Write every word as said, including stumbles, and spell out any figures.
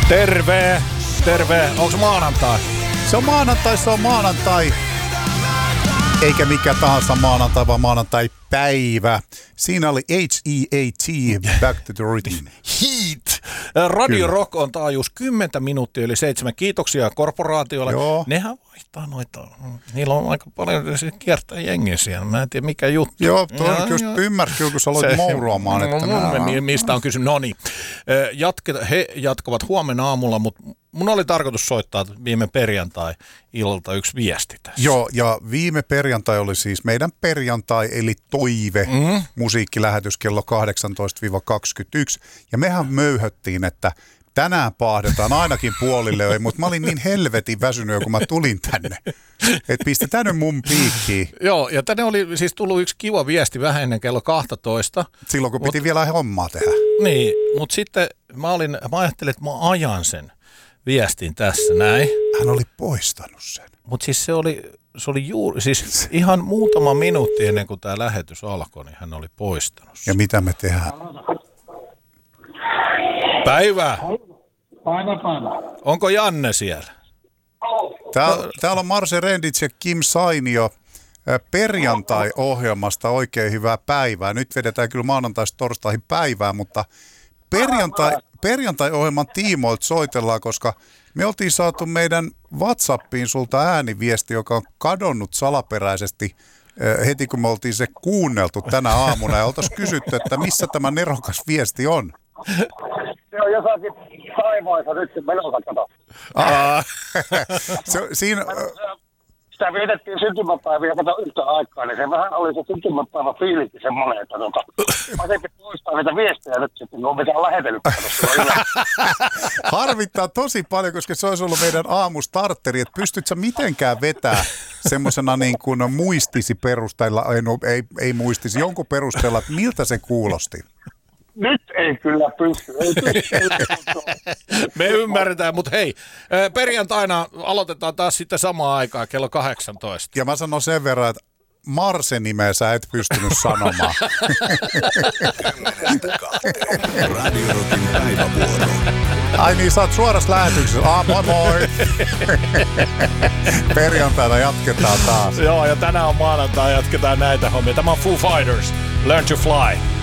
Terve, terve. Onko maanantai? Se on maanantai, se on maanantai. Eikä mikä tahansa maanantai, vaan maanantai-päivä. Siinä oli H E A T, Back to the Rhythm. Heat. Radio Kyllä. Rock on taajuus kymmenen minuuttia yli seitsemän. Kiitoksia korporaatiolle. Joo. Nehän vaihtaa noita. Niillä on aika paljon kiertää jengiä siellä. Mä en tiedä mikä juttu. Joo, toi on just ymmärsi, kun sä aloit mouruamaan. Että no, mä... Mistä on kysymys? No niin. He jatkavat huomenna aamulla, mutta mun oli tarkoitus soittaa viime perjantai-illalta yksi viesti tässä. Joo, ja viime perjantai oli siis meidän perjantai, eli Toive, mm. musiikkilähetys kello kahdeksantoista kaksikymmentäyksi. Ja mehän möyhöttiin, että tänään paahdetaan ainakin puolille, mutta mä olin niin helvetin väsynyt, kun mä tulin tänne. Että pistetään nyt mun piikkiin. Joo, ja tänne oli siis tullut yksi kiva viesti vähän ennen kello kaksitoista. Silloin, kun piti mut, vielä hommaa tehdä. Niin, mutta sitten mä, olin, mä ajattelin, että mä ajan sen viestin tässä näin. Hän oli poistanut sen. Mutta siis se oli, se oli juuri, siis ihan muutama minuutti ennen kuin tämä lähetys alkoi, niin hän oli poistanut sen. Ja mitä me tehdään? Päivää. Päivä, päivä. Onko Janne siellä? Täällä, täällä on Marse Rendits ja Kim Sainio perjantai-ohjelmasta. Oikein hyvää päivää. Nyt vedetään kyllä maanantaista torstaihin päivää, mutta perjantai, perjantai-ohjelman tiimoilta soitellaan, koska me oltiin saatu meidän WhatsAppiin sulta ääniviesti, joka on kadonnut salaperäisesti heti, kun me oltiin se kuunneltu tänä aamuna. Ja oltaisiin kysytty, että missä tämä nerokas viesti on? Se on jossakin taivaissa nyt menossa, kato. Ah, se, siinä... Sitä vietettiin syntymäpäiviä kato yhtä aikaa, niin se vähän oli se syntymäpäivä fiilikki semmoinen, että tota, mä tein poistaa niitä viestejä nyt sitten, kun on mitään lähetellyt. Harvittaa tosi paljon, koska se olisi ollut meidän aamustartteri, että pystytkö sä mitenkään vetää semmoisena niin kuin muistisi perusteella, ei, no, ei, ei muistisi, jonkun perusteella, että miltä se kuulosti? Nyt ei kyllä pysty. Ei pysty. Me ymmärretään, mutta hei, perjantaina aloitetaan taas sitten samaan aikaan, kello kahdeksantoista. Ja mä sanon sen verran, että Marsen nimeä sä et pystynyt sanomaan. Radio Rockin päivävuoro. Ai niin, sä oot suorassa lähetyksessä. Ah, moi moi. Perjantaina jatketaan taas. Joo, ja tänään on maanantai, jatketaan näitä hommia. Tämä on Foo Fighters, Learn to Fly.